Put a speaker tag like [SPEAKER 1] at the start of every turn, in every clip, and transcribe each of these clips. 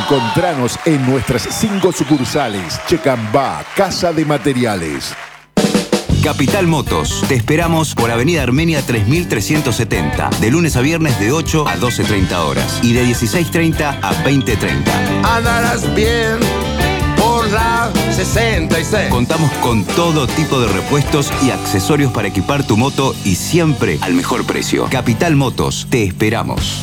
[SPEAKER 1] Encontranos en nuestras 5 sucursales. Checambá, Casa de Materiales.
[SPEAKER 2] Capital Motos. Te esperamos por Avenida Armenia 3370. De lunes a viernes de 8 a 12:30 horas. Y de 16:30 a 20:30.
[SPEAKER 3] Andarás bien por la 66.
[SPEAKER 2] Contamos con todo tipo de repuestos y accesorios para equipar tu moto y siempre al mejor precio. Capital Motos. Te esperamos.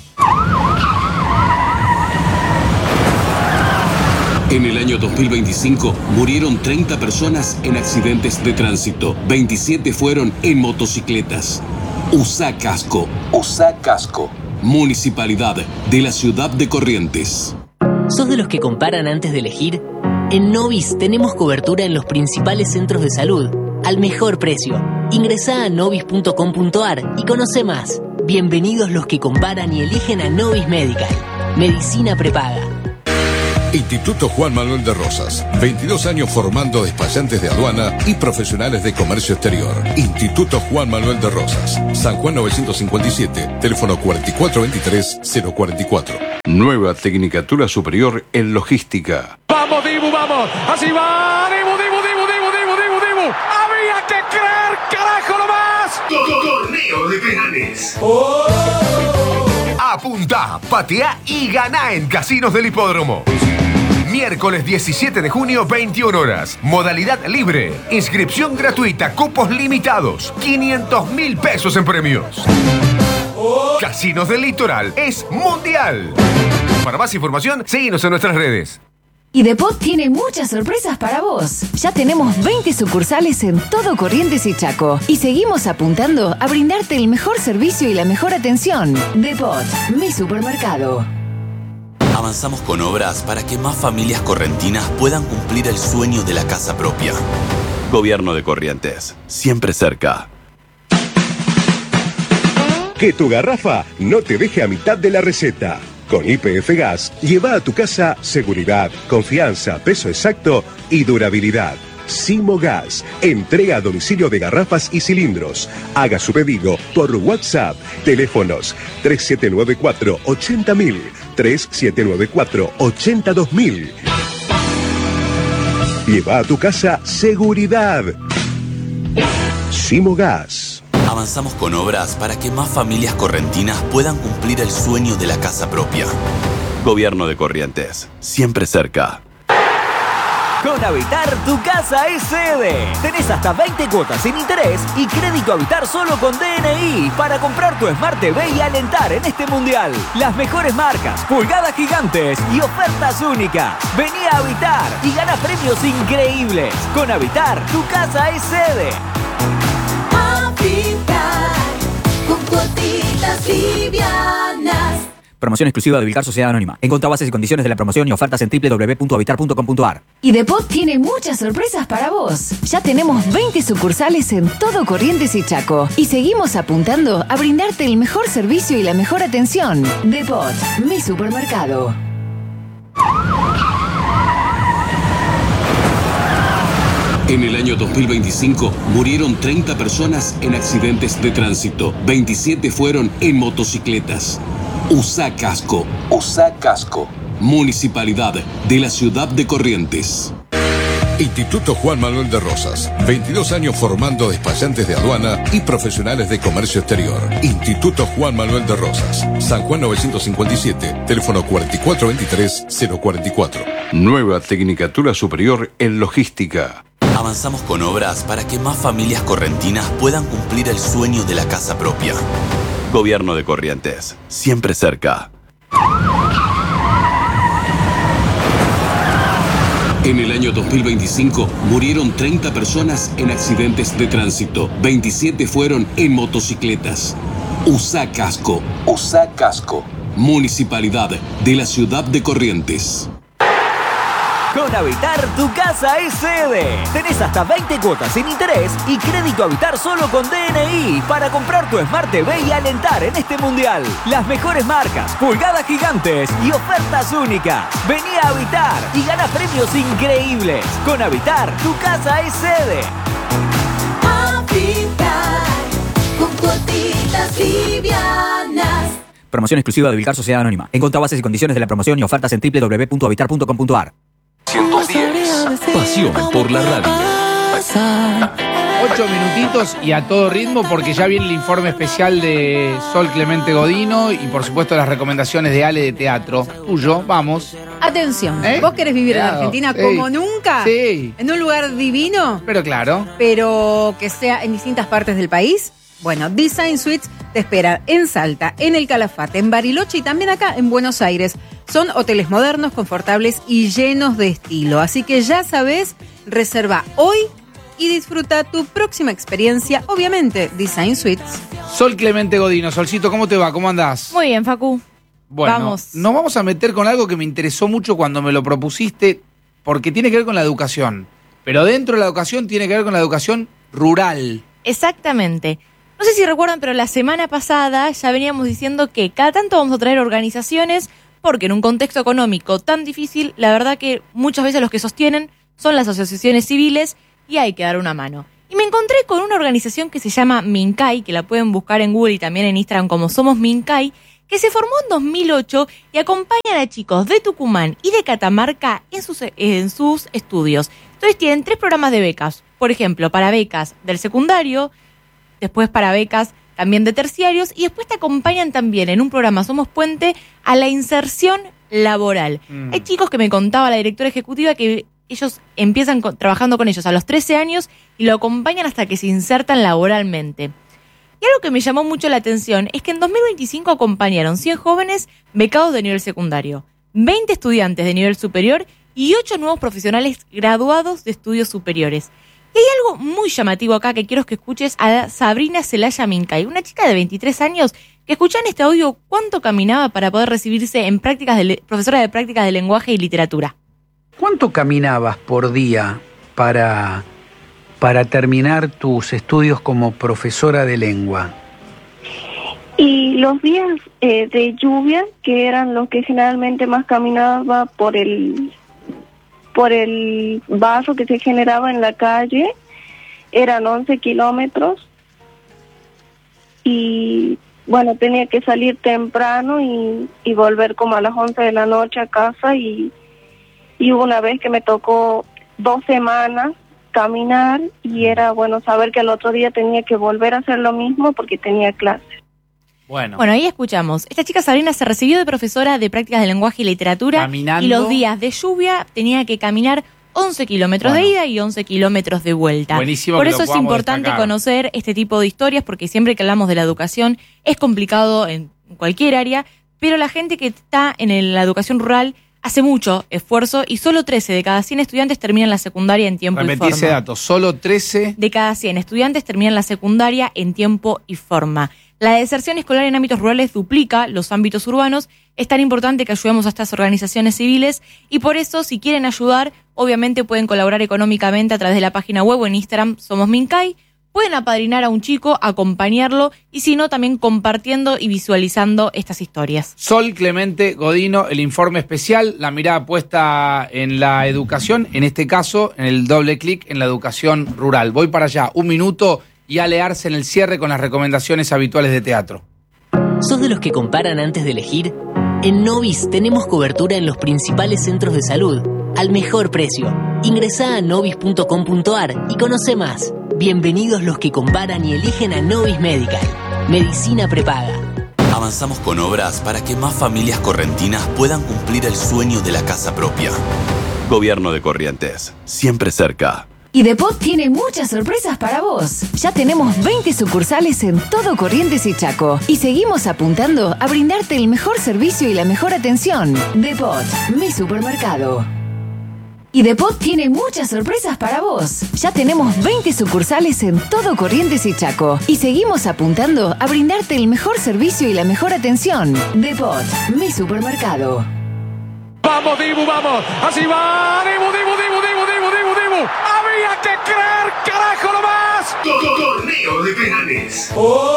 [SPEAKER 4] En el año 2025 murieron 30 personas en accidentes de tránsito. 27 fueron en motocicletas. Usa casco. Usa casco. Municipalidad de la Ciudad de Corrientes.
[SPEAKER 5] ¿Sos de los que comparan antes de elegir? En Novis tenemos cobertura en los principales centros de salud, al mejor precio. Ingresá a novis.com.ar y conoce más. Bienvenidos los que comparan y eligen a Novis Medical. Medicina prepaga.
[SPEAKER 6] Instituto Juan Manuel de Rosas. 22 años formando despachantes de aduana y profesionales de comercio exterior. Instituto Juan Manuel de Rosas. San Juan 957, teléfono 4423-044.
[SPEAKER 1] Nueva Tecnicatura Superior en Logística.
[SPEAKER 7] ¡Vamos, Dibu, vamos! ¡Así va! ¡Dibu! ¡Había que creer, carajo, nomás!
[SPEAKER 8] Torneo de penales. Apunta, patea y gana en Casinos del Hipódromo. Miércoles 17 de junio, 21 horas. Modalidad libre. Inscripción gratuita. Cupos limitados. 500.000 pesos en premios. Casinos del Litoral es mundial. Para más información, síguenos en nuestras redes.
[SPEAKER 9] Y Depot tiene muchas sorpresas para vos. Ya tenemos 20 sucursales en todo Corrientes y Chaco. Y seguimos apuntando a brindarte el mejor servicio y la mejor atención. Depot, mi supermercado.
[SPEAKER 2] Avanzamos con obras para que más familias correntinas puedan cumplir el sueño de la casa propia. Gobierno de Corrientes, siempre cerca.
[SPEAKER 10] Que tu garrafa no te deje a mitad de la receta. Con YPF Gas, lleva a tu casa seguridad, confianza, peso exacto y durabilidad. Simo Gas, entrega a domicilio de garrafas y cilindros. Haga su pedido por WhatsApp. Teléfonos 3794-80000, 3794-82000. Lleva a tu casa seguridad. Simo Gas.
[SPEAKER 2] Avanzamos con obras para que más familias correntinas puedan cumplir el sueño de la casa propia. Gobierno de Corrientes, siempre cerca.
[SPEAKER 11] Con Habitar, tu casa es sede. Tenés hasta 20 cuotas sin interés y crédito Habitar solo con DNI para comprar tu Smart TV y alentar en este mundial. Las mejores marcas, pulgadas gigantes y ofertas únicas. Vení a Habitar y gana premios increíbles. Con Habitar, tu casa es sede.
[SPEAKER 12] Con cuotitas livianas.
[SPEAKER 11] Promoción exclusiva de Vilcar Sociedad Anónima. Encontrá bases y condiciones de la promoción y ofertas en www.habitar.com.ar.
[SPEAKER 9] Y Depot tiene muchas sorpresas para vos. Ya tenemos 20 sucursales en todo Corrientes y Chaco. Y seguimos apuntando a brindarte el mejor servicio y la mejor atención. Depot, mi supermercado.
[SPEAKER 4] En el año 2025 murieron 30 personas en accidentes de tránsito. 27 fueron en motocicletas. Usa casco. Usa casco. Municipalidad de la Ciudad de Corrientes.
[SPEAKER 6] Instituto Juan Manuel de Rosas. 22 años formando despachantes de aduana y profesionales de comercio exterior. Instituto Juan Manuel de Rosas. San Juan 957, teléfono 4423-044.
[SPEAKER 1] Nueva Tecnicatura Superior en Logística.
[SPEAKER 2] Avanzamos con obras para que más familias correntinas puedan cumplir el sueño de la casa propia. Gobierno de Corrientes, siempre cerca.
[SPEAKER 4] En el año 2025 murieron 30 personas en accidentes de tránsito. 27 fueron en motocicletas. Usa casco. Usa casco. Municipalidad de la Ciudad de Corrientes.
[SPEAKER 11] Con Habitar, tu casa es sede. Tenés hasta 20 cuotas sin interés y crédito Habitar solo con DNI para comprar tu Smart TV y alentar en este mundial. Las mejores marcas, pulgadas gigantes y ofertas únicas. Vení a Habitar y gana premios increíbles. Con Habitar, tu casa es sede.
[SPEAKER 12] Habitar, con cuotitas livianas.
[SPEAKER 11] Promoción exclusiva de Vilcar Sociedad Anónima. Encontrá bases y condiciones de la promoción y ofertas en www.habitar.com.ar.
[SPEAKER 4] 110. Pasión por la radio.
[SPEAKER 13] 8 minutitos y a todo ritmo porque ya viene el informe especial de Sol Clemente Godino y por supuesto las recomendaciones de Ale de teatro. Tuyo, vamos.
[SPEAKER 14] Atención, ¿vos querés vivir en Argentina como nunca?
[SPEAKER 13] Sí.
[SPEAKER 14] ¿En un lugar divino?
[SPEAKER 13] Pero claro.
[SPEAKER 14] Pero que sea en distintas partes del país. Bueno, Design Suites te espera en Salta, en el Calafate, en Bariloche y también acá en Buenos Aires. Son hoteles modernos, confortables y llenos de estilo. Así que ya sabés, reserva hoy y disfruta tu próxima experiencia, obviamente, Design Suites.
[SPEAKER 13] Sol Clemente Godino. Solcito, ¿cómo te va? ¿Cómo andás?
[SPEAKER 15] Muy bien, Facu.
[SPEAKER 13] Bueno,
[SPEAKER 15] vamos.
[SPEAKER 13] Nos vamos a meter con algo que me interesó mucho cuando me lo propusiste, porque tiene que ver con la educación. Pero dentro de la educación tiene que ver con la educación rural.
[SPEAKER 15] Exactamente. No sé si recuerdan, pero la semana pasada ya veníamos diciendo que cada tanto vamos a traer organizaciones, porque en un contexto económico tan difícil, la verdad que muchas veces los que sostienen son las asociaciones civiles y hay que dar una mano. Y me encontré con una organización que se llama Mincay, que la pueden buscar en Google y también en Instagram como Somos Mincay, que se formó en 2008 y acompañan a chicos de Tucumán y de Catamarca en sus estudios. Entonces tienen 3 programas de becas, por ejemplo, para becas del secundario, después para becas también de terciarios y después te acompañan también en un programa Somos Puente a la inserción laboral. Hay chicos que me contaba la directora ejecutiva que ellos empiezan trabajando con ellos a los 13 años y lo acompañan hasta que se insertan laboralmente. Y algo que me llamó mucho la atención es que en 2025 acompañaron 100 jóvenes becados de nivel secundario, 20 estudiantes de nivel superior y 8 nuevos profesionales graduados de estudios superiores. Y hay algo muy llamativo acá que quiero que escuches a Sabrina Celaya Mincay, una chica de 23 años que escuchó en este audio cuánto caminaba para poder recibirse en profesora de prácticas de lenguaje y literatura.
[SPEAKER 16] ¿Cuánto caminabas por día para terminar tus estudios como profesora de lengua?
[SPEAKER 17] Y los días de lluvia, que eran los que generalmente más caminaba por el barro que se generaba en la calle, eran 11 kilómetros. Y bueno, tenía que salir temprano y volver como a las 11 de la noche a casa y hubo una vez que me tocó 2 semanas caminar y era bueno saber que al otro día tenía que volver a hacer lo mismo porque tenía clases.
[SPEAKER 15] Bueno, ahí escuchamos. Esta chica Sabrina se recibió de profesora de prácticas de lenguaje y literatura. Caminando. Y los días de lluvia tenía que caminar 11 kilómetros de ida y 11 kilómetros de vuelta.
[SPEAKER 13] Buenísimo.
[SPEAKER 15] Por eso es importante conocer este tipo de historias porque siempre que hablamos de la educación es complicado en cualquier área, pero la gente que está en la educación rural hace mucho esfuerzo y solo 13 de cada 100 estudiantes terminan la secundaria en tiempo y forma.
[SPEAKER 13] Repetí ese dato, solo 13
[SPEAKER 15] de cada 100 estudiantes terminan la secundaria en tiempo y forma. La deserción escolar en ámbitos rurales duplica los ámbitos urbanos. Es tan importante que ayudemos a estas organizaciones civiles y por eso, si quieren ayudar, obviamente pueden colaborar económicamente a través de la página web o en Instagram Somos Mincay. Pueden apadrinar a un chico, acompañarlo y si no, también compartiendo y visualizando estas historias.
[SPEAKER 13] Sol Clemente Godino, el informe especial, la mirada puesta en la educación, en este caso, en el doble clic en la educación rural. Voy para allá, 1 minuto y Ale Arce en el cierre con las recomendaciones habituales de teatro.
[SPEAKER 5] ¿Sos de los que comparan antes de elegir? En Novis tenemos cobertura en los principales centros de salud, al mejor precio. Ingresá a novis.com.ar y conoce más. Bienvenidos los que comparan y eligen a Novis Medical. Medicina prepaga.
[SPEAKER 18] Avanzamos con obras para que más familias correntinas puedan cumplir el sueño de la casa propia. Gobierno de Corrientes, siempre cerca.
[SPEAKER 9] Y Depot tiene muchas sorpresas para vos. Ya tenemos 20 sucursales en todo Corrientes y Chaco. Y seguimos apuntando a brindarte el mejor servicio y la mejor atención. Depot, mi supermercado. Y Depot tiene muchas sorpresas para vos. Ya tenemos 20 sucursales en todo Corrientes y Chaco. Y seguimos apuntando a brindarte el mejor servicio y la mejor atención. Depot, mi supermercado.
[SPEAKER 7] Vamos, Dibu, vamos. Así va. Dibu, Dibu, Dibu, Dibu, Dibu, Dibu, Dibu. Había que creer, carajo, nomás.
[SPEAKER 8] Torneo de penales.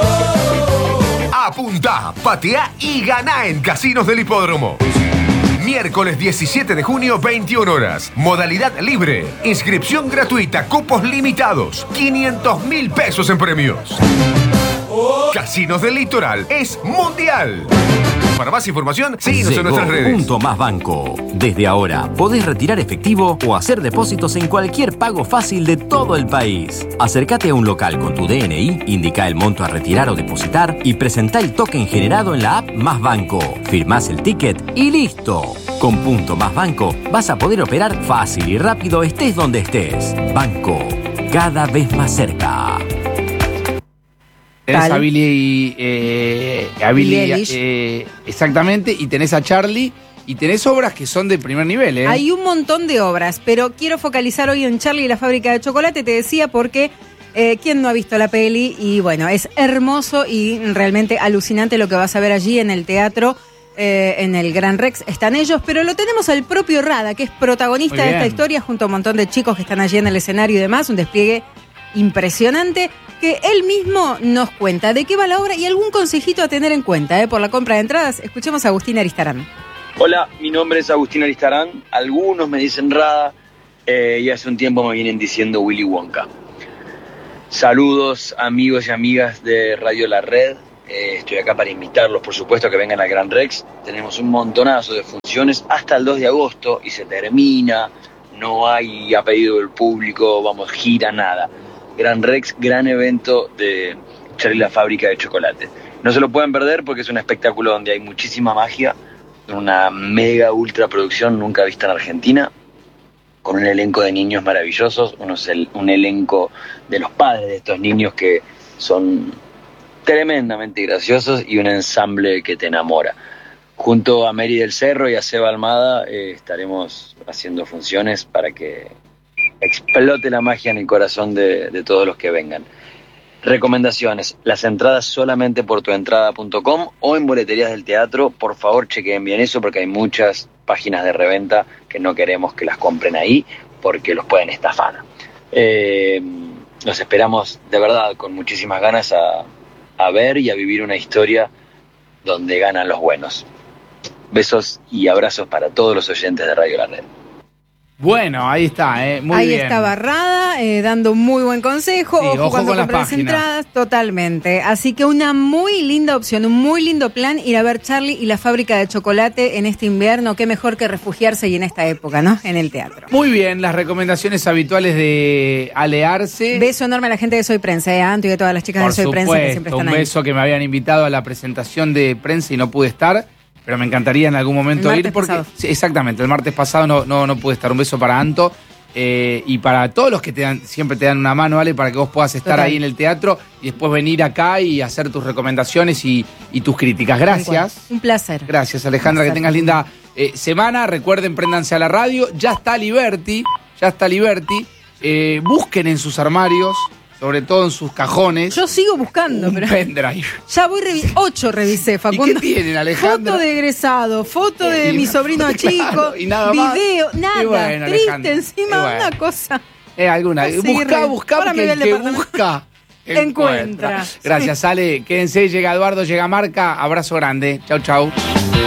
[SPEAKER 8] Apunta, patea y gana en Casinos del Hipódromo. Miércoles 17 de junio, 21 horas. Modalidad libre. Inscripción gratuita. Cupos limitados. 500.000 pesos en premios. Casinos del Litoral es mundial. Para más información, síguenos en nuestras redes.
[SPEAKER 19] Punto Más Banco. Desde ahora podés retirar efectivo o hacer depósitos en cualquier pago fácil de todo el país. Acércate a un local con tu DNI, indica el monto a retirar o depositar y presentá el token generado en la app Más Banco. Firmás el ticket y listo. Con Punto Más Banco vas a poder operar fácil y rápido estés donde estés. Banco, cada vez más cerca.
[SPEAKER 13] Tenés a Billie exactamente, y tenés a Charlie, y tenés obras que son de primer nivel, ¿eh?
[SPEAKER 14] Hay un montón de obras, pero quiero focalizar hoy en Charlie y la fábrica de chocolate, te decía, porque ¿quién no ha visto la peli? Y bueno, es hermoso y realmente alucinante lo que vas a ver allí en el teatro, en el Gran Rex. Están ellos, pero lo tenemos al propio Rada, que es protagonista de esta historia, junto a un montón de chicos que están allí en el escenario y demás, un despliegue impresionante, que él mismo nos cuenta de qué va la obra y algún consejito a tener en cuenta por la compra de entradas. Escuchemos a Agustín Aristarán.
[SPEAKER 20] Hola, mi nombre es Agustín Aristarán. Algunos me dicen Rada y hace un tiempo me vienen diciendo Willy Wonka. Saludos amigos y amigas de Radio La Red. Estoy acá para invitarlos, por supuesto, a que vengan al Gran Rex. Tenemos un montonazo de funciones hasta el 2 de agosto y se termina. No hay a pedido del público, vamos, gira, nada. Gran Rex, gran evento de Charlie y la fábrica de chocolate. No se lo pueden perder porque es un espectáculo donde hay muchísima magia, una mega ultra producción nunca vista en Argentina, con un elenco de niños maravillosos, un elenco de los padres de estos niños que son tremendamente graciosos y un ensamble que te enamora. Junto a Mary del Cerro y a Seba Almada estaremos haciendo funciones para que explote la magia en el corazón de todos los que vengan. Recomendaciones: las entradas solamente por tuentrada.com o en boleterías del teatro. Por favor, chequen bien eso porque hay muchas páginas de reventa que no queremos que las compren ahí porque los pueden estafar. Los esperamos de verdad con muchísimas ganas a ver y a vivir una historia donde ganan los buenos. Besos y abrazos para todos los oyentes de Radio La Red.
[SPEAKER 13] Bueno, ahí está, muy
[SPEAKER 14] ahí
[SPEAKER 13] bien.
[SPEAKER 14] Ahí está Barrada, dando un muy buen consejo.
[SPEAKER 13] Sí,
[SPEAKER 14] ojo cuando compras entradas, totalmente. Así que una muy linda opción, un muy lindo plan, ir a ver Charlie y la fábrica de chocolate en este invierno. Qué mejor que refugiarse y en esta época, ¿no? En el teatro.
[SPEAKER 13] Muy bien, las recomendaciones habituales de Ale Arce.
[SPEAKER 14] Beso enorme a la gente de Soy Prensa, Anto y a todas las chicas de Soy Prensa que siempre están ahí.
[SPEAKER 13] Un beso que me habían invitado a la presentación de prensa y no pude estar. Pero me encantaría en algún momento ir porque... Sí, exactamente, el martes pasado no pude estar. Un beso para Anto y para todos los que siempre te dan una mano, Ale, para que vos puedas estar ahí en el teatro y después venir acá y hacer tus recomendaciones y tus críticas. Gracias.
[SPEAKER 14] Un placer.
[SPEAKER 13] Gracias, Alejandra, que tengas linda semana. Recuerden, préndanse a la radio. Ya está Liberty. Busquen en sus armarios, sobre todo en sus cajones.
[SPEAKER 14] Yo sigo buscando, pero
[SPEAKER 13] pendrive.
[SPEAKER 14] Ya voy 8 revisé, Facundo.
[SPEAKER 13] ¿Y qué tienen, Alejandra?
[SPEAKER 14] Foto de egresado, foto de mi sobrino chico,
[SPEAKER 13] y nada
[SPEAKER 14] video,
[SPEAKER 13] más.
[SPEAKER 14] nada,
[SPEAKER 13] Bueno,
[SPEAKER 14] triste
[SPEAKER 13] Alejandra.
[SPEAKER 14] encima,
[SPEAKER 13] Bueno.
[SPEAKER 14] Una cosa.
[SPEAKER 13] Alguna. Busca porque el que busca encuentra. Gracias, Ale. Quédense, llega Eduardo, llega Marca. Abrazo grande. Chau, chau.